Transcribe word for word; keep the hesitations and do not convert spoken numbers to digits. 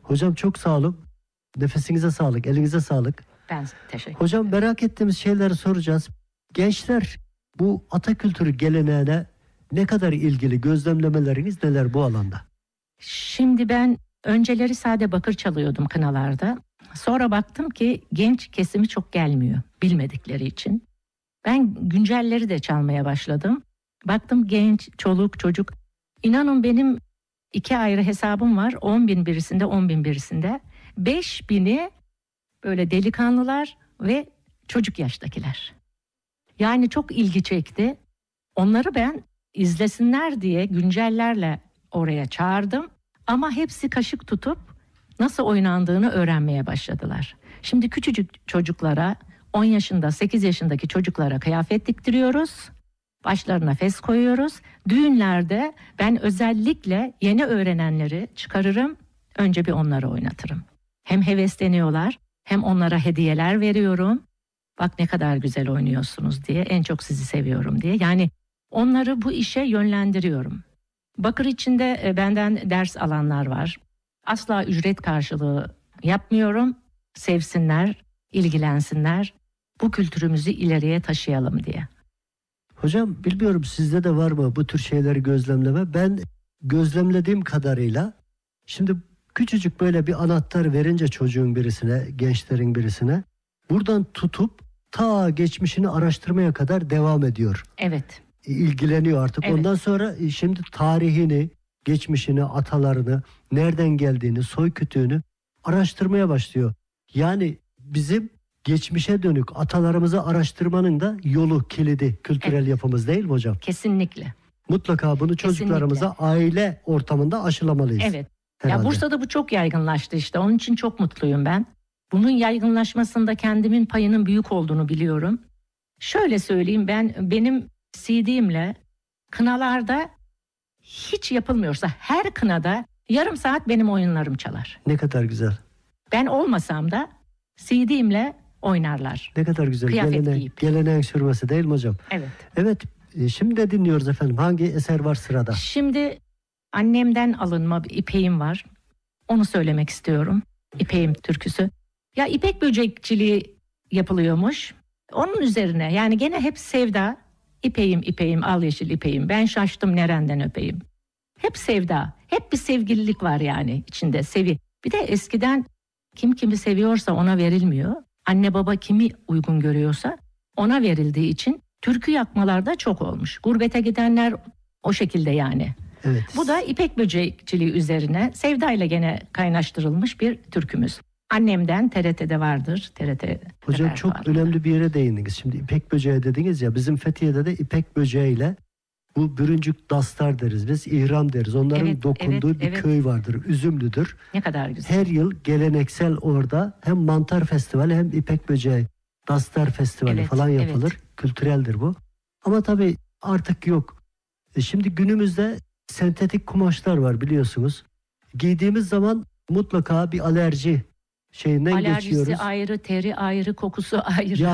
Hocam çok sağ olun. Nefesinize sağlık, elinize sağlık. Ben teşekkür ederim. Hocam merak ettiğimiz şeyleri soracağız. Gençler bu ata kültürü geleneğine ne kadar ilgili, gözlemlemeleriniz neler bu alanda? Şimdi ben önceleri sade bakır çalıyordum kınalarda. Sonra baktım ki genç kesimi çok gelmiyor bilmedikleri için. Ben güncelleri de çalmaya başladım. Baktım genç, çoluk, çocuk. İnanın benim iki ayrı hesabım var. on bin birisinde, on bin birisinde. beş bini böyle delikanlılar ve çocuk yaştakiler. Yani çok ilgi çekti. Onları ben izlesinler diye güncellerle oraya çağırdım. Ama hepsi kaşık tutup nasıl oynandığını öğrenmeye başladılar. Şimdi küçücük çocuklara, on yaşında, sekiz yaşındaki çocuklara kıyafet diktiriyoruz. Başlarına fes koyuyoruz. Düğünlerde ben özellikle yeni öğrenenleri çıkarırım. Önce bir onları oynatırım. Hem hevesleniyorlar, hem onlara hediyeler veriyorum. Bak ne kadar güzel oynuyorsunuz diye, en çok sizi seviyorum diye. Yani onları bu işe yönlendiriyorum. Bakır içinde benden ders alanlar var. Asla ücret karşılığı yapmıyorum. Sevsinler, ilgilensinler. Bu kültürümüzü ileriye taşıyalım diye. Hocam bilmiyorum sizde de var mı bu tür şeyleri gözlemleme? Ben gözlemlediğim kadarıyla şimdi küçücük böyle bir anahtar verince çocuğun birisine, gençlerin birisine buradan tutup ta geçmişini araştırmaya kadar devam ediyor. Evet. İlgileniyor artık. Evet. Ondan sonra şimdi tarihini, geçmişini, atalarını, nereden geldiğini, soy kütüğünü araştırmaya başlıyor. Yani bizim geçmişe dönük atalarımızı araştırmanın da yolu, kilidi, kültürel Evet. yapımız değil mi hocam? Kesinlikle. Mutlaka bunu çocuklarımıza Kesinlikle. aile ortamında aşılamalıyız. Evet. Herhalde. Ya Bursa'da bu çok yaygınlaştı işte. Onun için çok mutluyum ben. Bunun yaygınlaşmasında kendimin payının büyük olduğunu biliyorum. Şöyle söyleyeyim, ben benim C D'imle kınalarda hiç yapılmıyorsa her kınada yarım saat benim oyunlarım çalar. Ne kadar güzel. Ben olmasam da C D'imle oynarlar. Ne kadar güzel. Kıyafet Geleneğin, giyip. geleneğin sürmesi değil mi hocam? Evet. Evet. e, Şimdi de dinliyoruz efendim. Hangi eser var sırada? Şimdi annemden alınma bir ipeğim var. Onu söylemek istiyorum. İpeğim türküsü. Ya ipek böcekçiliği yapılıyormuş. Onun üzerine yani gene hep sevda. İpeğim ipeğim al yeşil ipeğim. Ben şaştım nereden öpeyim. Hep sevda. Hep bir sevgililik var yani içinde. Sevi. Bir de eskiden kim kimi seviyorsa ona verilmiyor. Anne baba kimi uygun görüyorsa ona verildiği için türkü yakmalar da çok olmuş. Gurbete gidenler o şekilde yani. Evet. Bu da ipek böcekçiliği üzerine sevdayla gene kaynaştırılmış bir türkümüz. Annemden T R T'de vardır. T R T Hocam çok repertuarında. önemli bir yere değindiniz. Şimdi ipek böceği dediniz ya, bizim Fethiye'de de ipek böceğiyle bu bürüncük dastar deriz biz, ihram deriz. Onların Evet, dokunduğu evet, bir evet. köy vardır. Üzümlüdür. Ne kadar güzel. Her yıl geleneksel orada hem mantar festivali hem ipek böceği dastar festivali Evet, falan evet. yapılır. Kültüreldir bu. Ama tabii artık yok. E şimdi günümüzde sentetik kumaşlar var biliyorsunuz. Giydiğimiz zaman mutlaka bir alerji şeyinden Alerjisi geçiyoruz. ayrı, teri ayrı, kokusu ayrı. Ya